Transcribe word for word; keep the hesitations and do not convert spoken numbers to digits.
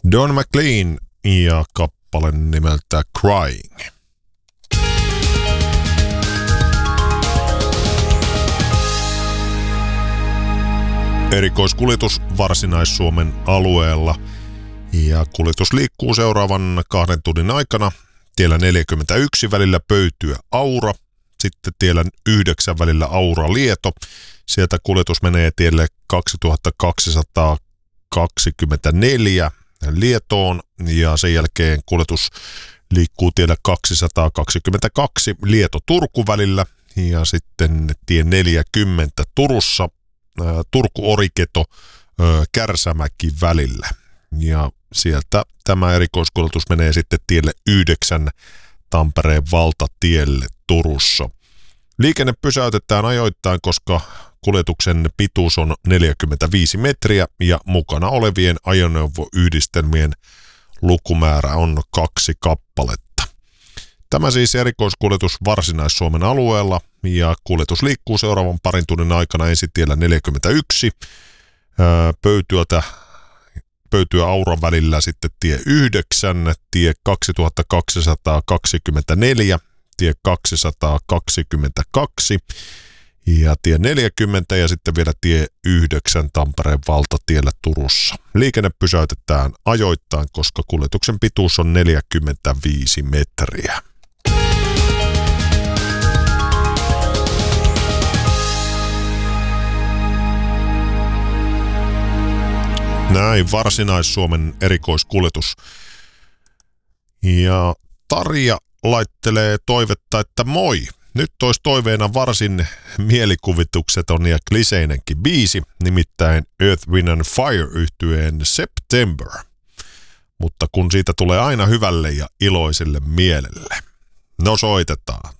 Don McLean ja kappale nimeltä Crying. Erikoiskuljetus Varsinais-Suomen alueella ja kuljetus liikkuu seuraavan kahden tunnin aikana tiellä neljäkymmentäyksi välillä Pöytyä-Aura, sitten tiellä yhdeksän välillä Aura-Lieto. Sieltä kuljetus menee tielle kaksituhattakaksisataakaksikymmentäneljä Lietoon ja sen jälkeen kuljetus liikkuu tiellä kaksisataakaksikymmentäkaksi Lieto-Turku välillä ja sitten tie neljäkymmentä Turussa Turku-Oriketo Kärsämäki välillä. Ja sieltä tämä erikoiskuljetus menee sitten tielle yhdeksän Tampereen valtatielle Turussa. Liikenne pysäytetään ajoittain, koska kuljetuksen pituus on neljäkymmentäviisi metriä ja mukana olevien ajoneuvoyhdistelmien lukumäärä on kaksi kappaletta. Tämä siis erikoiskuljetus Varsinais-Suomen alueella ja kuljetus liikkuu seuraavan parin tunnin aikana ensin tiellä neljäkymmentäyksi Pöytyältä Pöytyä-Auran välillä, sitten tie yhdeksän, tie kaksituhattakaksisataakaksikymmentäneljä, tie kaksisataakaksikymmentäkaksi ja tie neljäkymmentä ja sitten vielä tie yhdeksän Tampereen valtatiellä Turussa. Liikenne pysäytetään ajoittain, koska kuljetuksen pituus on neljäkymmentäviisi metriä. Näin Varsinais-Suomen erikoiskuljetus. Ja Tarja laittelee toivetta, että moi. Nyt olisi toiveena varsin mielikuvitukseton ja kliseinenkin biisi, nimittäin Earth, Wind and Fire -yhtyeen September. Mutta kun siitä tulee aina hyvälle ja iloiselle mielelle. No soitetaan.